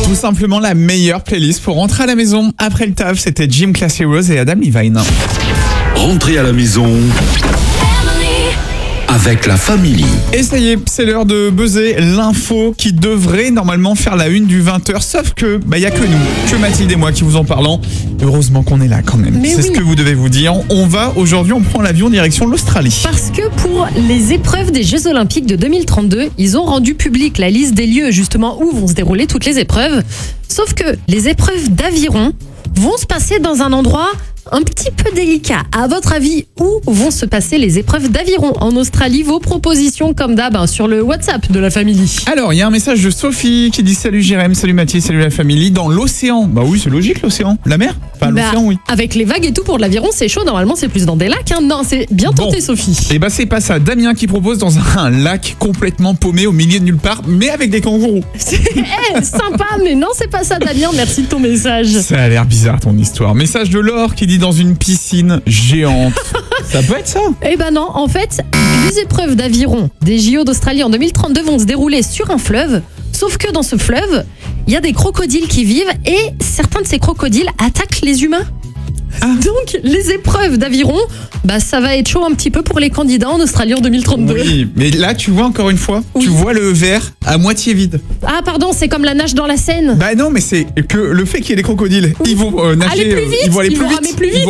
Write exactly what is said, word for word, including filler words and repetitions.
Tout simplement la meilleure playlist pour rentrer à la maison. Après le taf, c'était Jim Classy Rose et Adam Levine. Rentrez à la maison avec la famille. Et ça y est, c'est l'heure de buzzer l'info qui devrait normalement faire la une du vingt heures. Sauf que, bah, y a que nous, que Mathilde et moi qui vous en parlons. Heureusement qu'on est là quand même. Mais c'est oui. ce que vous devez vous dire. On va, aujourd'hui, on prend l'avion direction l'Australie. Parce que pour les épreuves des Jeux Olympiques de deux mille trente-deux, ils ont rendu public la liste des lieux justement où vont se dérouler toutes les épreuves. Sauf que les épreuves d'aviron vont se passer dans un endroit un petit peu délicat. À votre avis, où vont se passer les épreuves d'aviron en Australie? Vos propositions comme d'hab hein, sur le WhatsApp de la famille. Alors, il y a un message de Sophie qui dit « Salut Jérém, salut Mathilde, salut la famille ». Dans l'océan. Bah oui, c'est logique l'océan. La mer? Enfin, Bah, l'océan, oui. avec les vagues et tout pour de l'aviron, c'est chaud. Normalement, c'est plus dans des lacs. Hein. Non, c'est bien tenté, Bon. Sophie. Et bah c'est pas ça. Damien qui propose dans un lac complètement paumé au milieu de nulle part, mais avec des kangourous. Eh, sympa, mais non, c'est pas ça, Damien. Merci de ton message. Ça a l'air bizarre ton histoire. Message de Laure qui dit dans une piscine géante. Ça peut être ça. Eh ben non, en fait, les épreuves d'aviron des J O d'Australie en deux mille trente-deux vont se dérouler sur un fleuve. Sauf que dans ce fleuve, il y a des crocodiles qui vivent et certains de ces crocodiles attaquent les humains. Ah. Donc, les épreuves d'aviron, bah, ça va être chaud un petit peu pour les candidats en Australie en deux mille trente-deux. Oui, mais là tu vois encore une fois, Oui. tu vois le verre à moitié vide. Ah, pardon, c'est comme la nage dans la Seine. Bah non, mais c'est que le fait qu'il y ait des crocodiles, ils vont euh, nager, Aller plus euh, vite, ils vont aller ils plus vont vite. ramer plus Ils vite.